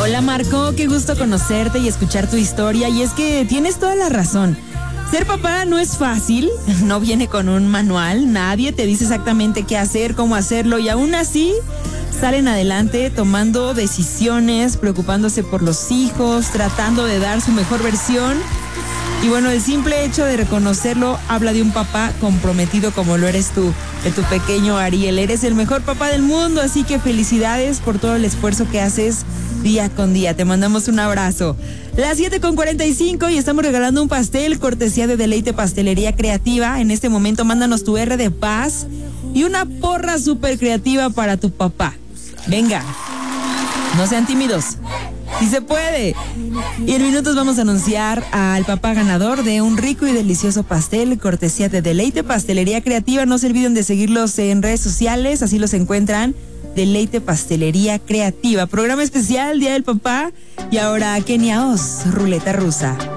Hola Marco, qué gusto conocerte y escuchar tu historia. Y es que tienes toda la razón. Ser papá no es fácil, no viene con un manual, nadie te dice exactamente qué hacer, cómo hacerlo y aún así salen adelante tomando decisiones, preocupándose por los hijos, tratando de dar su mejor versión. Y bueno, el simple hecho de reconocerlo habla de un papá comprometido como lo eres tú, de tu pequeño Ariel. Eres el mejor papá del mundo, así que felicidades por todo el esfuerzo que haces día con día. Te mandamos un abrazo. Las 7:45 y estamos regalando un pastel, cortesía de Deleite Pastelería Creativa. En este momento mándanos tu R de paz y una porra súper creativa para tu papá. Venga, no sean tímidos. ¡Sí se puede! Y en minutos vamos a anunciar al papá ganador de un rico y delicioso pastel, cortesía de Deleite Pastelería Creativa. No se olviden de seguirlos en redes sociales, así los encuentran. Deleite Pastelería Creativa. Programa especial, Día del Papá. Y ahora Kenia Oz, Ruleta Rusa.